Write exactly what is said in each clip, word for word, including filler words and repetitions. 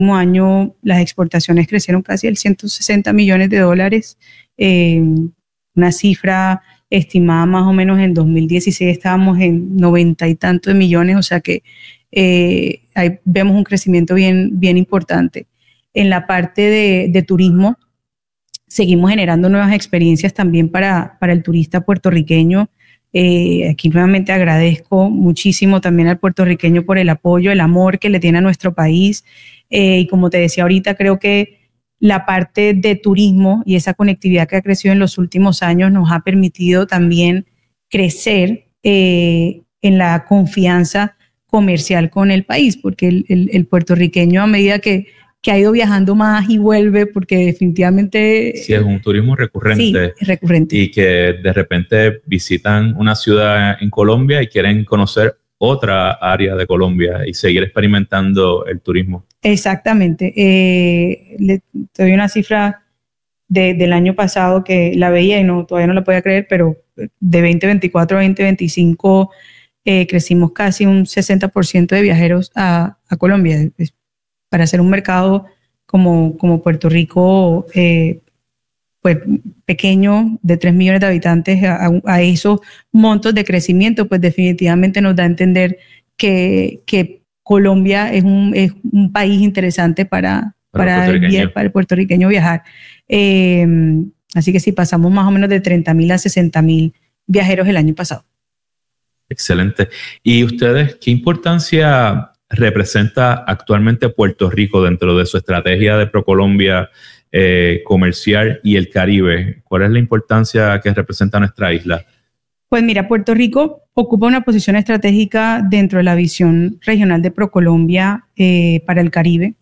último año las exportaciones crecieron casi el ciento sesenta millones de dólares, eh, una cifra estimada más o menos en dos mil dieciséis estábamos en noventa y tantos de millones, o sea que eh, ahí vemos un crecimiento bien, bien importante. En la parte de, de turismo, seguimos generando nuevas experiencias también para, para el turista puertorriqueño. Eh, aquí nuevamente agradezco muchísimo también al puertorriqueño por el apoyo, el amor que le tiene a nuestro país. Eh, y como te decía ahorita, creo que la parte de turismo y esa conectividad que ha crecido en los últimos años nos ha permitido también crecer eh, en la confianza comercial con el país, porque el, el, el puertorriqueño a medida que que ha ido viajando más y vuelve, porque definitivamente... Sí, es un turismo recurrente. Sí, es recurrente. Y que de repente visitan una ciudad en Colombia y quieren conocer otra área de Colombia y seguir experimentando el turismo. Exactamente. Eh, le, te doy una cifra de, del año pasado que la veía y no, todavía no la podía creer, pero de veinte veinticuatro a veinte veinticinco eh, crecimos casi un sesenta por ciento de viajeros a, a Colombia. Es, para hacer un mercado como, como Puerto Rico, eh, pues pequeño, de tres millones de habitantes, a, a esos montos de crecimiento, pues definitivamente nos da a entender que, que Colombia es un, es un país interesante para, para, para, el, el, para el puertorriqueño viajar. Eh, así que sí, pasamos más o menos de treinta mil a sesenta mil viajeros el año pasado. Excelente. ¿Y ustedes qué importancia representa actualmente Puerto Rico dentro de su estrategia de ProColombia eh, comercial y el Caribe? ¿Cuál es la importancia que representa nuestra isla? Pues mira, Puerto Rico ocupa una posición estratégica dentro de la visión regional de ProColombia eh, para el Caribe.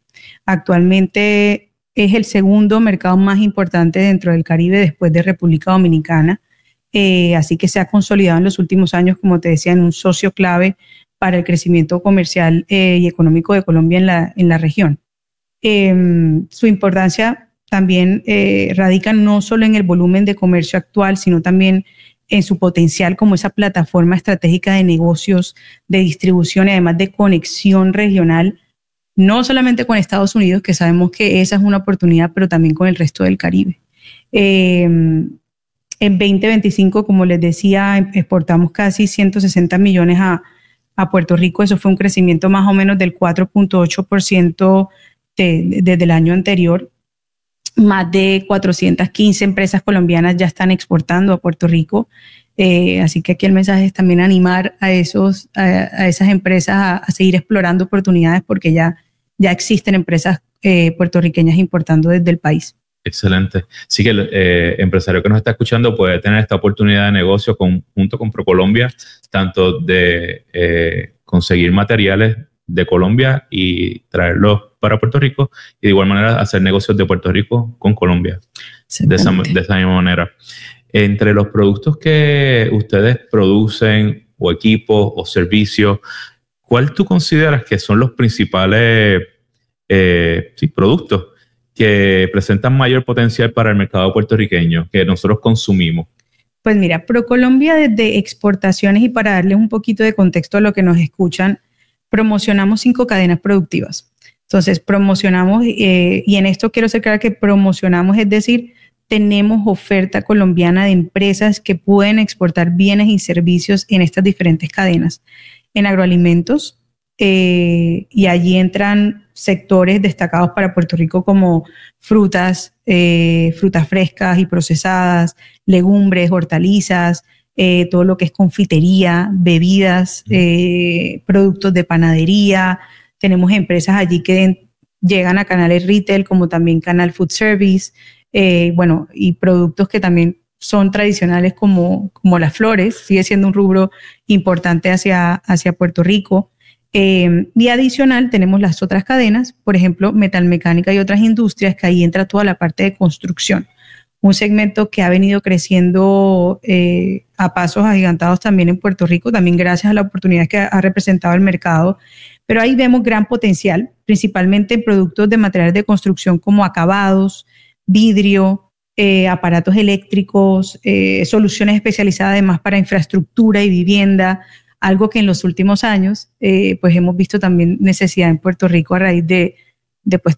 Actualmente es el segundo mercado más importante dentro del Caribe después de República Dominicana. Eh, así que se ha consolidado en los últimos años, como te decía, en un socio clave para el crecimiento comercial eh, y económico de Colombia en la, en la región. Eh, su importancia también eh, radica no solo en el volumen de comercio actual, sino también en su potencial como esa plataforma estratégica de negocios, de distribución y además de conexión regional, no solamente con Estados Unidos, que sabemos que esa es una oportunidad, pero también con el resto del Caribe. Eh, en veinte veinticinco, como les decía, exportamos casi ciento sesenta millones a a Puerto Rico. Eso fue un crecimiento más o menos del cuatro punto ocho por ciento de, desde el año anterior. Más de cuatrocientas quince empresas colombianas ya están exportando a Puerto Rico. Eh, así que aquí el mensaje es también animar a, esos, a, a esas empresas a, a seguir explorando oportunidades porque ya, ya existen empresas eh, puertorriqueñas importando desde el país. Excelente. Sí que el eh, empresario que nos está escuchando puede tener esta oportunidad de negocio con, junto con ProColombia, tanto de eh, conseguir materiales de Colombia y traerlos para Puerto Rico y de igual manera hacer negocios de Puerto Rico con Colombia. De esa, de esa misma manera. Entre los productos que ustedes producen o equipos o servicios, ¿cuál tú consideras que son los principales eh, sí, productos que presentan mayor potencial para el mercado puertorriqueño que nosotros consumimos? Pues mira, ProColombia desde exportaciones, y para darles un poquito de contexto a lo que nos escuchan, promocionamos cinco cadenas productivas. Entonces, promocionamos, eh, y en esto quiero ser clara que promocionamos, es decir, tenemos oferta colombiana de empresas que pueden exportar bienes y servicios en estas diferentes cadenas. En agroalimentos, eh, y allí entran sectores destacados para Puerto Rico como frutas, eh, frutas frescas y procesadas, legumbres, hortalizas, eh, todo lo que es confitería, bebidas, eh, productos de panadería. Tenemos empresas allí que llegan a canales retail como también Canal Food Service, eh, bueno, y productos que también son tradicionales como, como las flores, sigue siendo un rubro importante hacia, hacia Puerto Rico. Eh, y adicional tenemos las otras cadenas, por ejemplo, metalmecánica y otras industrias, que ahí entra toda la parte de construcción. Un segmento que ha venido creciendo eh, a pasos agigantados también en Puerto Rico, también gracias a la oportunidad que ha representado el mercado. Pero ahí vemos gran potencial, principalmente en productos de materiales de construcción como acabados, vidrio, eh, aparatos eléctricos, eh, soluciones especializadas además para infraestructura y vivienda, algo que en los últimos años eh, pues hemos visto también necesidad en Puerto Rico a raíz de, de pues